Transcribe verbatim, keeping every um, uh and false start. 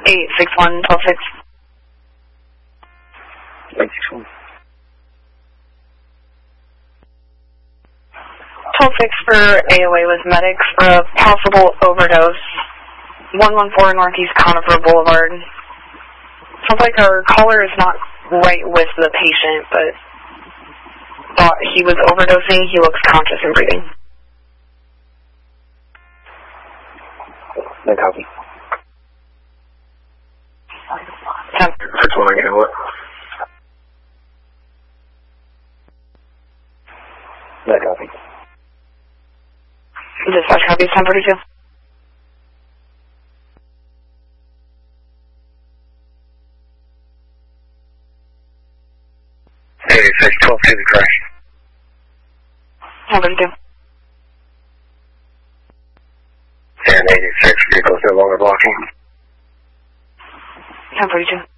eight six one, twelve six. eight six one. twelve six for A O A with medics for a possible overdose. one one four Northeast Conifer Boulevard. Sounds like our caller is not right with the patient, but thought he was overdosing. He looks conscious and breathing. No copy. ten. six one, again, what? No copy. Dispatch copies ten forty-two. eighty-six, twelve two, the crash. ten forty-two. And eighty-six, vehicles no longer blocking. ten forty-two.